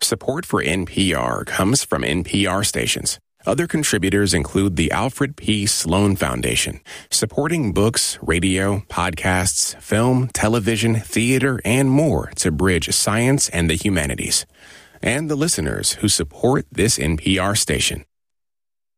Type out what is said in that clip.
Support for NPR comes from NPR stations. Other contributors include the Alfred P. Sloan Foundation, supporting books, radio, podcasts, film, television, theater, and more to bridge science and the humanities. And the listeners who support this NPR station.